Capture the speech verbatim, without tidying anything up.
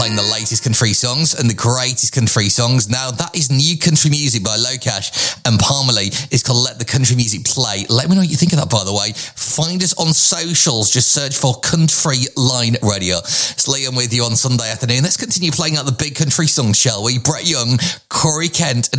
playing the latest country songs and the greatest country songs. Now, that is new country music by Locash and Parmalee. It's called Let the Country Music Play. Let me know what you think of that, by the way. Find us on socials. Just search for Country Line Radio. It's Liam with you on Sunday afternoon. Let's continue playing out the big country songs, shall we? Brett Young, Corey Kent, and